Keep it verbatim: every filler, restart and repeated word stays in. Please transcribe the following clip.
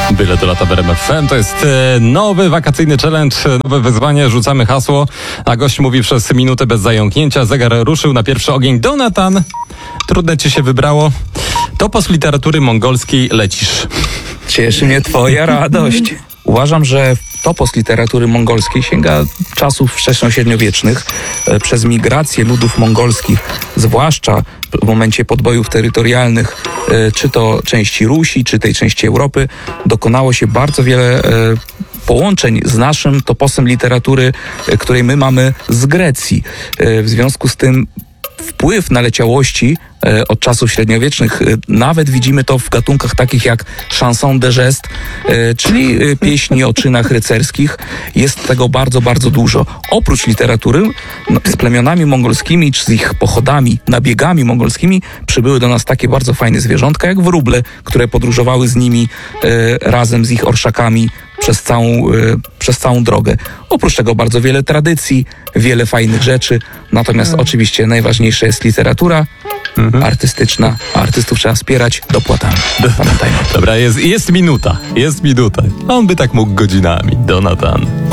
Byle do lata w R M F M. To jest e, nowy wakacyjny challenge, nowe wyzwanie. Rzucamy hasło, a gość mówi przez minutę bez zająknięcia. Zegar ruszył na pierwszy ogień. Donatan, trudne ci się wybrało. Topos literatury mongolskiej lecisz. Cieszy mnie twoja radość. Uważam, że topos literatury mongolskiej sięga czasów wczesnośredniowiecznych. Przez migrację ludów mongolskich, zwłaszcza w momencie podbojów terytorialnych, czy to części Rusi, czy tej części Europy, dokonało się bardzo wiele połączeń z naszym toposem literatury, której my mamy z Grecji. W związku z tym wpływ naleciałości od czasów średniowiecznych, nawet widzimy to w gatunkach takich jak chanson de geste, czyli pieśni o czynach rycerskich. Jest tego bardzo, bardzo dużo. Oprócz literatury, no, z plemionami mongolskimi, czy z ich pochodami, nabiegami mongolskimi przybyły do nas takie bardzo fajne zwierzątka jak wróble, które podróżowały z nimi razem z ich orszakami przez całą, przez całą drogę. Oprócz tego bardzo wiele tradycji, wiele fajnych rzeczy. Natomiast hmm. oczywiście najważniejsza jest literatura mhm. artystyczna. A artystów trzeba wspierać dopłatami. Pamiętajmy. Dobra, jest, jest minuta. Jest minuta. On by tak mógł godzinami. Donatan.